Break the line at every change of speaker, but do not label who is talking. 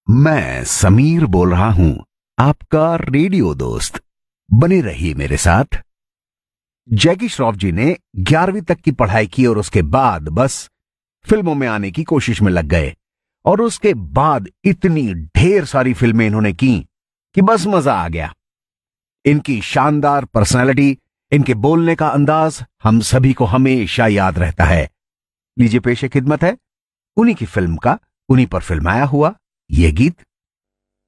मैं समीर बोल रहा हूं, आपका रेडियो दोस्त। बने रहिए मेरे साथ। जैकी श्रॉफ जी ने 11वीं तक की पढ़ाई की और उसके बाद बस फिल्मों में आने की कोशिश में लग गए और उसके बाद इतनी ढेर सारी फिल्में इन्होंने की कि बस मजा आ गया। इनकी शानदार पर्सनैलिटी, इनके बोलने का अंदाज हम सभी को हमेशा याद रहता है। लीजिए पेशे खिदमत है उन्हीं की फिल्म का, उन्हीं पर फिल्माया हुआ ये गीत।